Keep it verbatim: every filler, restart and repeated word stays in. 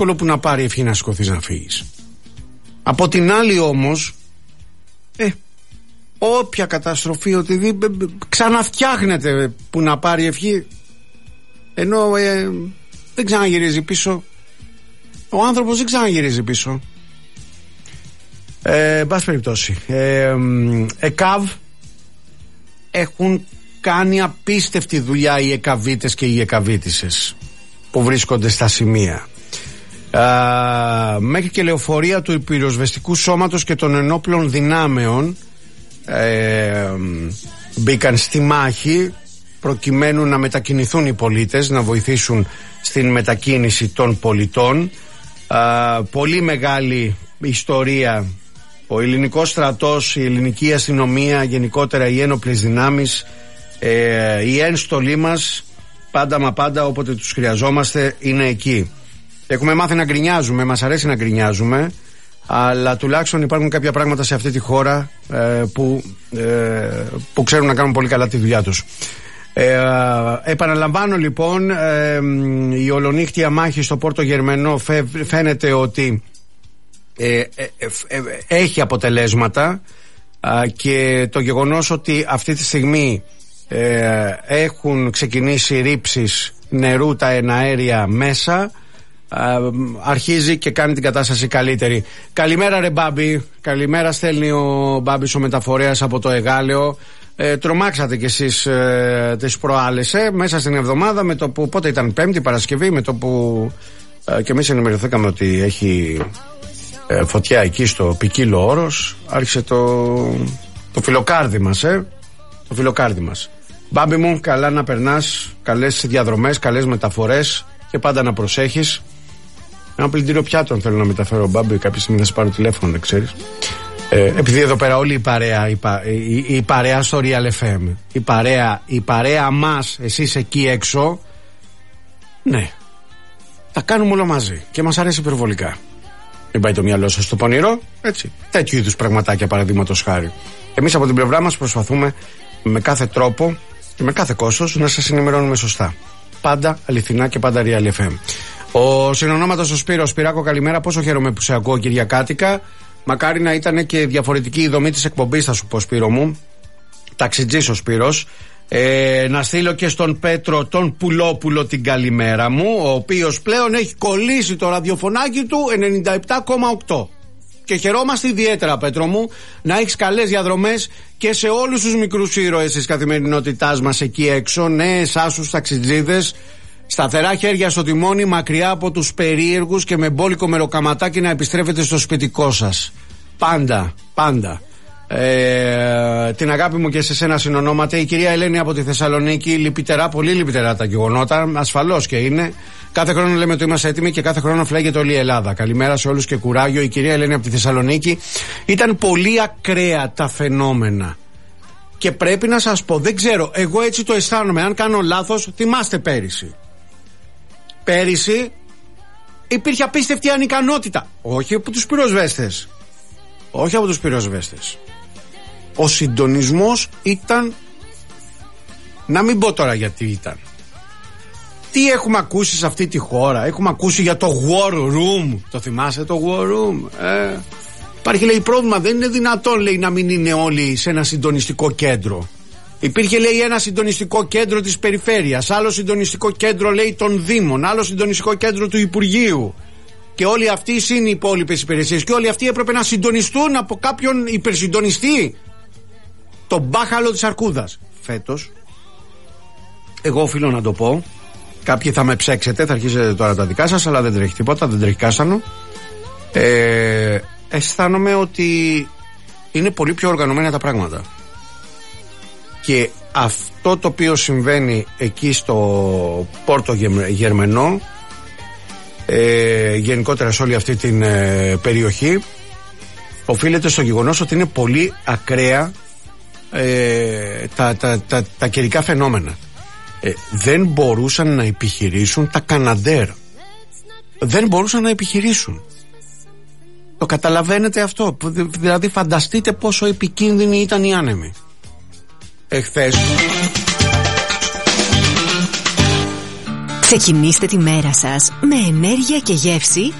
εύκολο που να πάρει ευχή να σηκωθείς να φύγεις. Από την άλλη όμως, ε, όποια καταστροφή, ότι ξαναφτιάχνεται που να πάρει ευχή, ενώ ε, δεν ξαναγυρίζει πίσω. Ο άνθρωπος δεν ξαναγυρίζει πίσω. Ε, εν πάση περιπτώσει, ε, ΕΚΑΒ έχουν κάνει απίστευτη δουλειά οι ΕΚΑΒίτες και οι ΕΚΑΒίτισσες που βρίσκονται στα σημεία. Α, μέχρι και λεωφορεία του πυροσβεστικού σώματος και των ενόπλων δυνάμεων ε, μπήκαν στη μάχη προκειμένου να μετακινηθούν οι πολίτες, να βοηθήσουν στην μετακίνηση των πολιτών. Α, πολύ μεγάλη ιστορία. Ο ελληνικός στρατός, η ελληνική αστυνομία, γενικότερα οι ένοπλες δυνάμεις, ε, η ένστολή μας πάντα μα πάντα όποτε τους χρειαζόμαστε είναι εκεί. Έχουμε μάθει να γκρινιάζουμε, μας αρέσει να γκρινιάζουμε, αλλά τουλάχιστον υπάρχουν κάποια πράγματα σε αυτή τη χώρα ε, που, ε, που ξέρουν να κάνουν πολύ καλά τη δουλειά τους. Ε, επαναλαμβάνω λοιπόν, ε, η ολονύχτια μάχη στο Πόρτο Γερμενό φε, φαίνεται ότι ε, ε, ε, ε, έχει αποτελέσματα, ε, και το γεγονός ότι αυτή τη στιγμή ε, έχουν ξεκινήσει ρήψεις νερού τα εναέρια μέσα, αρχίζει και κάνει την κατάσταση καλύτερη. Καλημέρα ρε Μπάμπη. Καλημέρα, στέλνει ο Μπάμπης ο μεταφορέας από το Εγάλεο. ε, Τρομάξατε κι εσείς ε, τις προάλλες, ε, μέσα στην εβδομάδα, με το που, πότε ήταν, Πέμπτη, Παρασκευή, με το που ε, και εμείς ενημερωθήκαμε ότι έχει ε, φωτιά εκεί στο Ποικίλο Όρος. Άρχισε το, το φιλοκάρδι μας, ε, το φιλοκάρδι μας. Μπάμπη μου, καλά να περνάς, καλές διαδρομές, καλές μεταφορές και πάντα να προσέχεις. Ένα πλυντήριο πιάτων θέλω να μεταφέρω, Μπάμπη, κάποια στιγμή θα σε πάρω τηλέφωνο, δεν ξέρεις. Ε, επειδή εδώ πέρα όλη η παρέα, η, πα, η, η παρέα στο Real εφ εμ, η παρέα, η παρέα μας, εσείς εκεί έξω, ναι, τα κάνουμε όλα μαζί και μας αρέσει υπερβολικά. Μην πάει το μυαλό σας στο πονηρό, έτσι. Τέτοιου είδους πραγματάκια, παραδείγματος χάρη. Εμείς από την πλευρά μας προσπαθούμε με κάθε τρόπο και με κάθε κόστος να σας ενημερώνουμε σωστά. Πάντα αληθινά και πάντα Real εφ εμ. Ο συνονόματος ο Σπύρος. Σπυράκο, καλημέρα. Πόσο χαίρομαι που σε ακούω, Κυριακάτικα. Μακάρι να ήταν και διαφορετική η δομή της εκπομπής, θα σου πω, Σπύρο μου. Ταξιτζής ο Σπύρος. Ε, να στείλω και στον Πέτρο τον Πουλόπουλο την καλημέρα μου, ο οποίος πλέον έχει κολλήσει το ραδιοφωνάκι του ενενήντα επτά κόμμα οκτώ. Και χαιρόμαστε ιδιαίτερα, Πέτρο μου, να έχεις καλές διαδρομές και σε όλους τους μικρούς ήρωες της καθημερινότητάς μας εκεί έξω. Ναι, εσάς τους ταξιτζίδες, σταθερά χέρια στο τιμόνι, μακριά από τους περίεργους και με μπόλικο μεροκαματάκι να επιστρέφετε στο σπιτικό σας. Πάντα, πάντα. Ε, την αγάπη μου και σε σένα συνονόμαται. Η κυρία Ελένη από τη Θεσσαλονίκη. Λυπητερά, πολύ λυπητερά τα γεγονότα. Ασφαλώς και είναι. Κάθε χρόνο λέμε ότι είμαστε έτοιμοι και κάθε χρόνο φλέγεται όλη η Ελλάδα. Καλημέρα σε όλους και κουράγιο. Η κυρία Ελένη από τη Θεσσαλονίκη. Ήταν πολύ ακραία τα φαινόμενα. Και πρέπει να σας πω, δεν ξέρω, εγώ έτσι το αισθάνομαι. Αν κάνω λάθος, θυμάστε πέρυσι. Πέρυσι υπήρχε απίστευτη ανικανότητα. Όχι από τους πυροσβέστες. Όχι από τους πυροσβέστες. Ο συντονισμός ήταν, να μην πω τώρα γιατί ήταν. Τι έχουμε ακούσει σε αυτή τη χώρα? Έχουμε ακούσει για το War Room. Το θυμάσαι το War Room? Ε, υπάρχει, λέει, πρόβλημα. Δεν είναι δυνατόν, λέει, να μην είναι όλοι σε ένα συντονιστικό κέντρο. Υπήρχε, λέει, ένα συντονιστικό κέντρο της περιφέρειας, άλλο συντονιστικό κέντρο, λέει, των Δήμων, άλλο συντονιστικό κέντρο του Υπουργείου. Και όλοι αυτοί είναι οι υπόλοιπες υπηρεσίες. Και όλοι αυτοί έπρεπε να συντονιστούν από κάποιον υπερσυντονιστή. Το μπάχαλο της Αρκούδας. Φέτος, εγώ οφείλω να το πω, κάποιοι θα με ψέξετε, θα αρχίσετε τώρα τα δικά σας, αλλά δεν τρέχει τίποτα, δεν τρέχει κάσανο. Ε, αισθάνομαι ότι είναι πολύ πιο οργανωμένα τα πράγματα. Και αυτό το οποίο συμβαίνει εκεί στο Πόρτο Γερμενό, ε, γενικότερα σε όλη αυτή την ε, περιοχή, οφείλεται στο γεγονός ότι είναι πολύ ακραία ε, τα, τα, τα, τα καιρικά φαινόμενα. Ε, δεν μπορούσαν να επιχειρήσουν τα Καναντέρ. Δεν μπορούσαν να επιχειρήσουν. Το καταλαβαίνετε αυτό? Δηλαδή φανταστείτε πόσο επικίνδυνοι ήταν οι άνεμοι εχθές. Ξεκινήστε τη μέρα σας με ενέργεια και γεύση